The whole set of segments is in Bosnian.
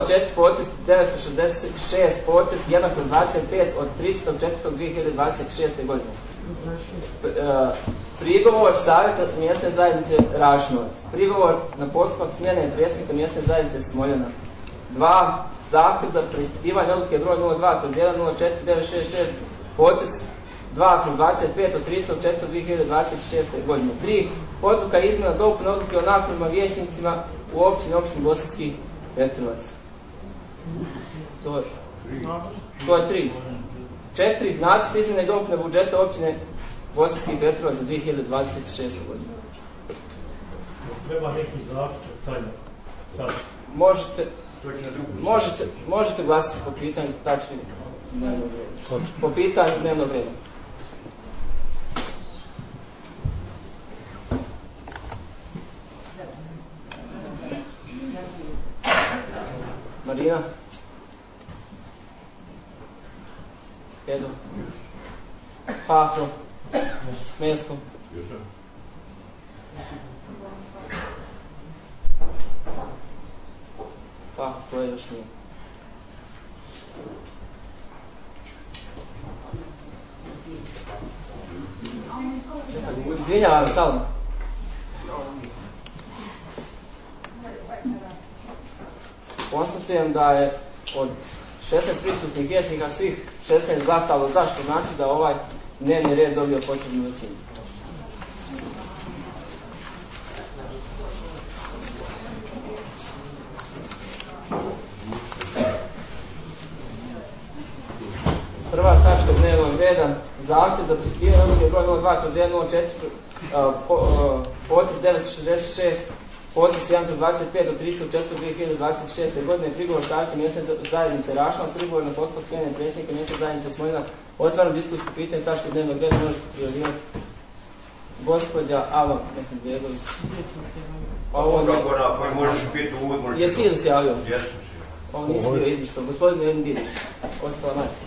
4 potez 966 potez 1/25 od 30.4.2026. godine. Prigovor Savjeta mjesne zajednice Rašinovac. Prigovor na postupak smjene predsjednika mjesne zajednice Smoljana. 2. Zahtjev za preispitivanje odluke broj 02/104966 potez 2/25 od 30.4.2026. godine. 3. Odluka izmjena dopune odluke o naknadama vijećnicima u općini Bosanski Petrovac. To je 3. 4. Nacrt izmjene dopune budžeta općine Bosanski Petrovac za 2026. godinu. Treba neki zaključak sad. Možete glasiti po pitanju tačke dnevnog reda. Po pitanju dnevnog reda. Marina? Edo? Pahro? Mesko? Pa, to je još nije. Izvinjavam, Salma. Konstatujem da je od 16 prisutnih vijećnika svih 16 glasalo za, što znači da ovaj dnevni red dobio potrebnu većinu. Prva tačka dnevnog reda, zahtjev za preispitivanje odluke broj 02/104 potez 966 potez 1/25 do 30.4.2026. godine, prigovor Savjeta mjesne zajednice Rašinovac, prigovor na postupak smjene predsjednika mjesne zajednice Smoljana. Otvaram diskusijsko pitanje, tačke dnevnog reda, može se prijavljivati gospođa Ava Mehmedbegović. Jesi ti li se javio? Jesam. Ovo nisi bio izmislio. Gospodin Edin Didić, ostala Marci.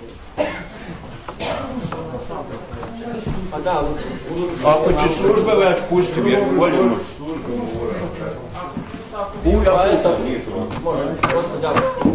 Pa da, ako će služba, ja ću pustim, jer bolje može služba. Pa eto, može, gospođa.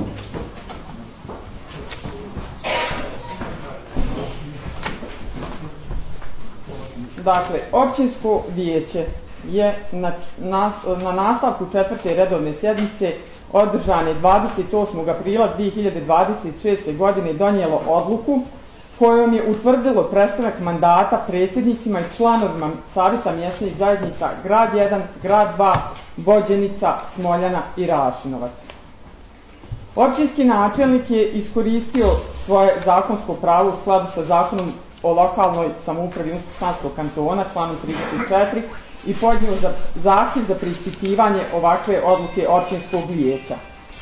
Dakle, općinsko vijeće je na nastavku 4. redovne sjednice održane 28. aprila 2026. godine donijelo odluku kojom je utvrdilo prestanak mandata predsjednicima i članovima Savjeta mjesnih zajednica Grad 1, Grad 2, Vođenica, Smoljana i Rašinovac. Općinski načelnik je iskoristio svoje zakonsko pravo u skladu sa zakonom o lokalnoj samoupravi Unsko-Sanskog kantona, članom 34, i podnio zahtjev za preispitivanje ovakve odluke općinskog vijeća.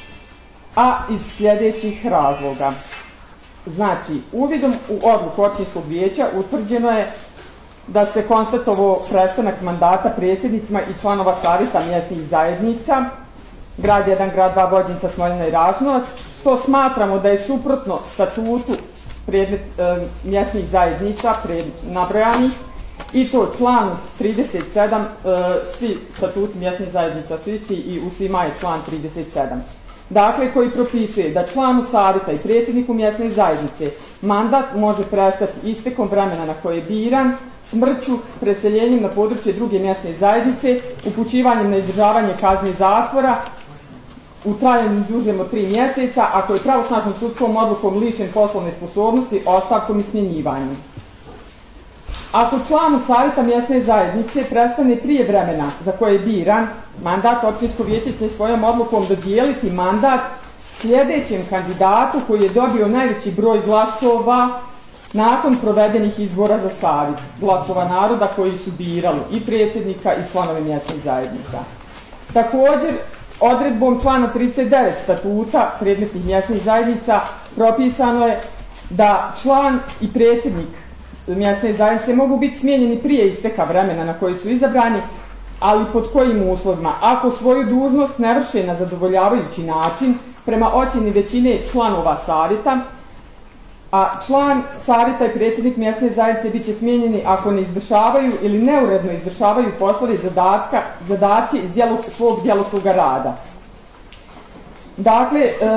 A iz sljedećih razloga. Znači, uvidom u odluku općinskog vijeća utvrđeno je da se konstatovao prestanak mandata predsjednicima i članova Savjeta mjesnih zajednica Grad 1, Grad 2, Vođenica, Smoljana i Rašinovac, što smatramo da je suprotno statutu mjesnih zajednica nabrojanih, i to članu 37, svi statuti mjesnih zajednica su isti i u svima je član 37. Dakle, koji propisuje da članu savjeta i predsjedniku mjesne zajednice mandat može prestati istekom vremena na koje je biran, smrću, preseljenjem na područje druge mjesne zajednice, upućivanjem na izdržavanje kazne zatvora u trajanju dužem od 3 mjeseca, ako je pravosnažnom sudskom odlukom lišen poslovne sposobnosti, ostavkom i smjenjivanjem. Ako članu savjeta mjesne zajednice prestane prije vremena za koje je biran, mandat općinsko vijeće će svojom odlukom dodijeliti mandat sljedećem kandidatu koji je dobio najveći broj glasova nakon provedenih izbora za savjet, glasova naroda koji su birali i predsjednika i članove mjesnih zajednica. Također, odredbom člana 39 statuta predmetnih mjesnih zajednica propisano je da član i predsjednik mjesne zajednice mogu biti smijenjeni prije isteka vremena na koji su izabrani, ali pod kojim uslovima? Ako svoju dužnost ne vrše na zadovoljavajući način prema ocjeni većine članova savjeta, a član savjeta i predsjednik mjesne zajednice bit će smijenjeni ako ne izvršavaju ili neuredno izvršavaju poslove i zadatke iz svog djelokruga rada. Dakle,